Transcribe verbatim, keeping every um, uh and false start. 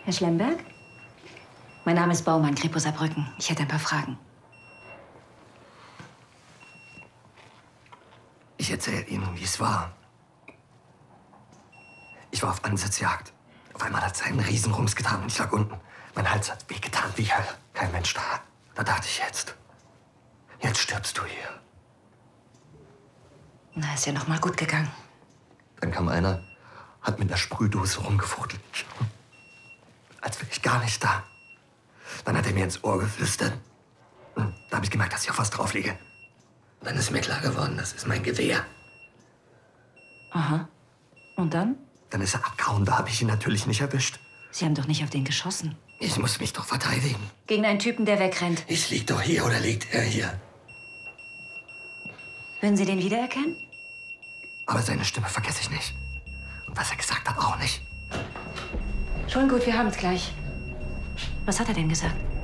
Herr Schlemberg? Mein Name ist Baumann, Kripo Saarbrücken. Ich hätte ein paar Fragen. Ich erzähle Ihnen, wie es war. Ich war auf Ansatzjagd. Auf einmal hat es einen Riesenrums getan und ich lag unten. Mein Hals hat wehgetan wie Hölle. Kein Mensch da. Da dachte ich, jetzt, jetzt stirbst du hier. Na, ist ja noch mal gut gegangen. Dann kam einer, hat mit einer Sprühdose rumgefuchtelt. Als wäre ich gar nicht da. Dann hat er mir ins Ohr geflüstert. Da habe ich gemerkt, dass ich auf was drauf liege. Und dann ist mir klar geworden, das ist mein Gewehr. Aha. Und dann? Dann ist er abgehauen, da habe ich ihn natürlich nicht erwischt. Sie haben doch nicht auf den geschossen. Ich muss mich doch verteidigen. Gegen einen Typen, der wegrennt. Ich lieg doch hier oder liegt er hier? Würden Sie den wiedererkennen? Aber seine Stimme vergesse ich nicht. Und was er gesagt hat, auch nicht. Schon gut, wir haben es gleich. Was hat er denn gesagt?